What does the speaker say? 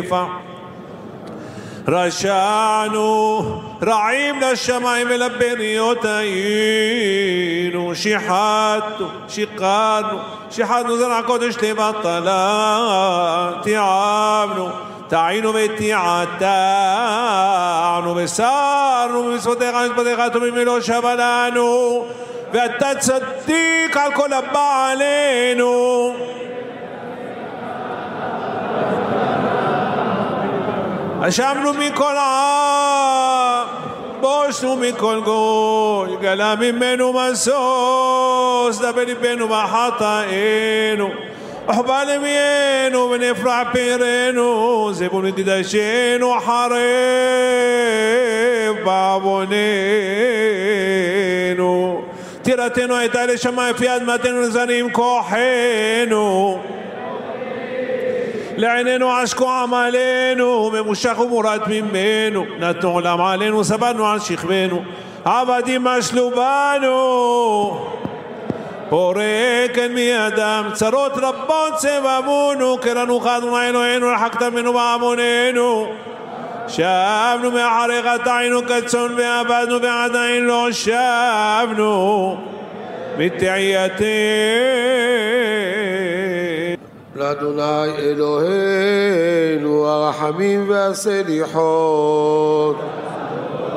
תרפע. רשענו רעים לשמיים ולבריות היינו, שיחדנו זרע קודש לבטלה, תיעבנו טעינו ותיעתענו, וסרנו במצוותיך ומשפטיך הטובים ולא שבה לנו, ואתה צדיק על כל הבא עלינו. אשמנו מכל עם, בושנו מכל גוי, גלה ממנו משוש, דבר ליבנו בחטאינו, אוחבא למיינו ונפרע פירנו, זבון ותדשנו חרב בעווננו. תירתנו הייתה לשמיים, לפי אדמתנו נזרים כוחנו, לעינינו עשקו עמלנו, ממושך ומורד ממנו, נתנו עולם עלינו, סברנו על שכבנו, עבדים משלו בנו, פורק אין מידם, צרות רבות סבבונו, קראנו חדנו אלוהינו, רחקת ממנו בעווננו, שבנו מאחריך טעינו כצאן ועבדנו ועדיין לא שבנו מתעייתנו. לאדוני אלוהינו הרחמים והסליחות,